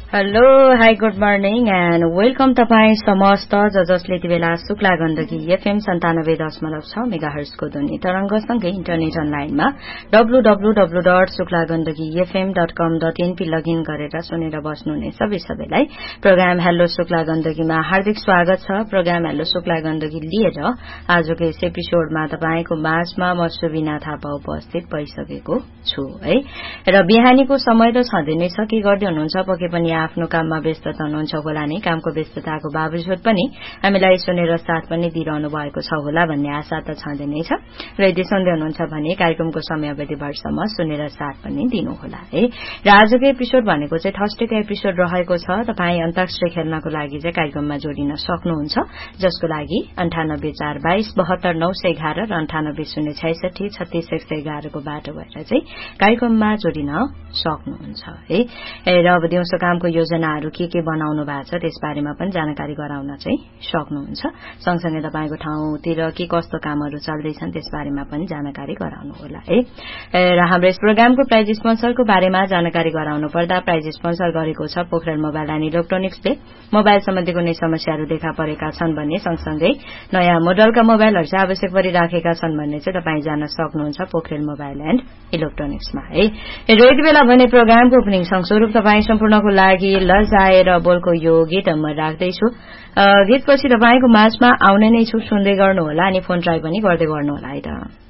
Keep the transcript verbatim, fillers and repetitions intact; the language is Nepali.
Hello hi good morning and welcome तपाईँ समस्त ज जसले यति बेला शुक्ला गण्डकी एफएम सन्तानब्बे दशमलव छ मेगाहर्जको ध्वनि तरंगसँगै इन्टरनेट अनलाइनमा W W W dot Shukla Gandaki FM dot कम डट एनपी लगइन गरेर सुनेर बस्नुहुने सबै सबैलाई प्रोग्राम हेलो शुक्ला गण्डकीमा हार्दिक स्वागत छ। प्रोग्राम हेलो शुक्ला गण्डकी लिएर आजको यस एपिसोडमा तपाईको माझमा म सुबिना थापा उपस्थित भइसकेको छु है। र बिहानीको समय त छँदै नै छ, के गर्दै हुनुहुन्छ, पके पनि आफ्नो काममा व्यस्तता हुनुहुन्छ होला नै। कामको व्यस्तताको बावजुद पनि हामीलाई सुनेर साथ पनि दिइरहनु भएको छ होला भन्ने आशा त छँदै नै छ। र यदि सन्देह हुनुहुन्छ भने कार्यक्रमको समयावधि भरसम्म सुनेर साथ पनि दिनुहोला है। र आजको एपिसोड भनेको चाहिँ थर्सडेको एपिसोड रहेको छ। तपाईँ अन्ताक्षरी खेल्नको लागि चाहिँ कार्यक्रममा जोडिन सक्नुहुन्छ, जसको लागि अन्ठानब्बे चार बाइस बहत्तर नौ सय एघार र अन्ठानब्बे शून्य छैसठी छत्तीस एक सय एघारको बाटो भएर चाहिँ कार्यक्रममा जोडिन सक्नुहुन्छ है। र अब दिउँसो कामको योजनाहरू के के बनाउनु भएको छ त्यसबारेमा पनि जानकारी गराउन चाहिँ सक्नुहुन्छ। सँगसँगै तपाईँको ठाउँतिर के कस्तो कामहरू चल्दैछन् त्यसबारेमा पनि जानकारी गराउनु होला है। र हाम्रो यस प्रोग्रामको प्राइज स्पोन्सरको बारेमा जानकारी गराउनु पर्दा प्राइज स्पोन्सर गरेको छ पोखरेल मोबाइल एन्ड इलेक्ट्रोनिक्सले। मोबाइल सम्बन्धी कुनै समस्याहरू देखा परेका छन् भने सँगसँगै नयाँ मोडलका मोबाइलहरू चाहिँ आवश्यक परिराखेका छन् भन्ने चाहिँ तपाईँ जान्न सक्नुहुन्छ पोखरेल मोबाइल एन्ड इलेक्ट्रोनिक्समा है। र यति बेला भने प्रोग्रामको ओपनिङ संस्वरूप तपाईँ सम्पूर्णको लागि लजाएर बोलको यो गीत म राख्दैछु। गीतपछि तपाईँको माझमा आउने नै छु, सुन्दै गर्नुहोला अनि फोन ट्राई पनि गर्दै गर्नुहोला है त।